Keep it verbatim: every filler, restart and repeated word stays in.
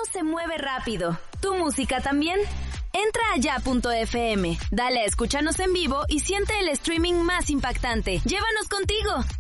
se mueve rápido. ¿Tu música también? Entra a ya punto efe eme, dale a escúchanos en vivo y siente el streaming más impactante. ¡Llévanos contigo!